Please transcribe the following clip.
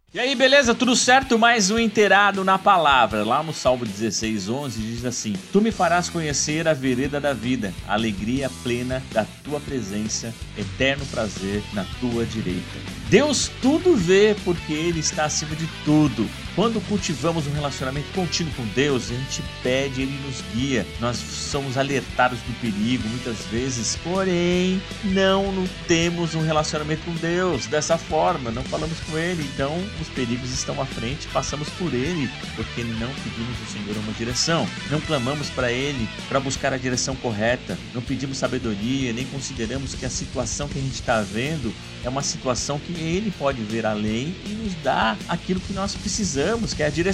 E aí, beleza? Tudo certo? Mais um inteirado na palavra. Lá no Salmo 16:11 diz assim: Tu me farás conhecer a vereda da vida, a alegria plena da tua presença, eterno prazer na tua direita. Deus tudo vê porque Ele está acima de tudo. Quando cultivamos um relacionamento contínuo com Deus, a gente pede, Ele nos guia. Nós somos alertados do perigo muitas vezes, porém não temos um relacionamento com Deus dessa forma, não falamos com Ele, então os perigos estão à frente, passamos por Ele, porque não pedimos ao Senhor uma direção, não clamamos para Ele para buscar a direção correta, não pedimos sabedoria, nem consideramos que a situação que a gente está vendo é uma situação que Ele pode ver além e nos dar aquilo que nós precisamos, que é a direção.